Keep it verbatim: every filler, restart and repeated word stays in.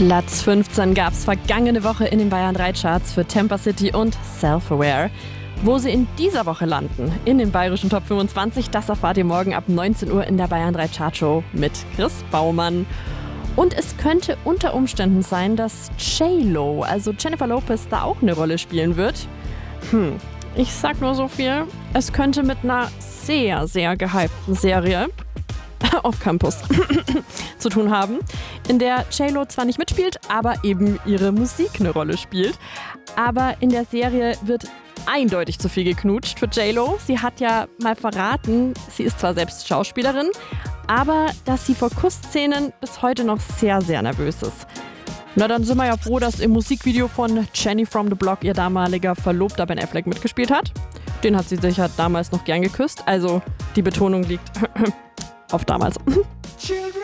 Platz fünfzehn gab es vergangene Woche in den Bayern drei Charts für Temper City und Self-Aware. Wo sie in dieser Woche landen, in den bayerischen Top fünfundzwanzig, das erfahrt ihr morgen ab neunzehn Uhr in der Bayern drei Chartshow mit Chris Baumann. Und es könnte unter Umständen sein, dass J-Lo, also Jennifer Lopez, da auch eine Rolle spielen wird. Hm, ich sag nur so viel, es könnte mit einer sehr, sehr gehypten Serie auf Campus zu tun haben, in der J-Lo zwar nicht mitspielt, aber eben ihre Musik eine Rolle spielt. Aber in der Serie wird eindeutig zu viel geknutscht für J-Lo. Sie hat ja mal verraten, sie ist zwar selbst Schauspielerin, aber dass sie vor Kussszenen bis heute noch sehr, sehr nervös ist. Na, dann sind wir ja froh, dass im Musikvideo von Jenny from the Block ihr damaliger Verlobter Ben Affleck mitgespielt hat. Den hat sie sicher damals noch gern geküsst. Also die Betonung liegt auf damals.